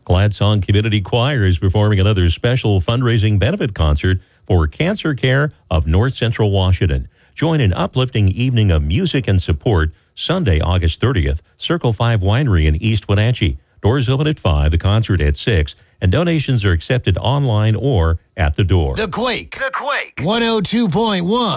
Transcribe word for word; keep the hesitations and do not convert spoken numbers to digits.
Gladsong Community Choir is performing another special fundraising benefit concert for cancer care of North Central Washington. Join an uplifting evening of music and support Sunday, August thirtieth, Circle five Winery in East Wenatchee. Doors open at five, the concert at six, and donations are accepted online or at the door. The Quake. The Quake. one oh two point one.